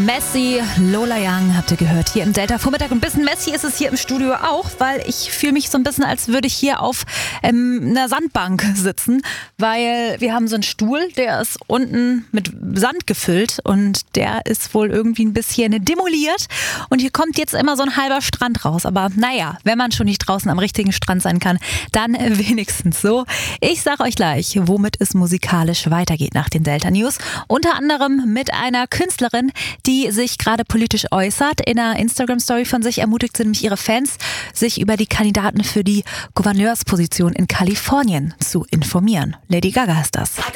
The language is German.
Messi, Lola Young habt ihr gehört hier im Delta Vormittag. Ein bisschen Messi ist es hier im Studio auch, weil ich fühle mich so ein bisschen, als würde ich hier auf einer Sandbank sitzen, weil wir haben so einen Stuhl, der ist unten mit Sand gefüllt und der ist wohl irgendwie ein bisschen demoliert und hier kommt jetzt immer so ein halber Strand raus. Aber naja, wenn man schon nicht draußen am richtigen Strand sein kann, dann wenigstens so. Ich sag euch gleich, womit es musikalisch weitergeht nach den Delta News. Unter anderem mit einer Künstlerin, die sich gerade politisch äußert. In einer Instagram-Story von sich ermutigt sie nämlich ihre Fans, sich über die Kandidaten für die Gouverneursposition in Kalifornien zu informieren. Lady Gaga ist das.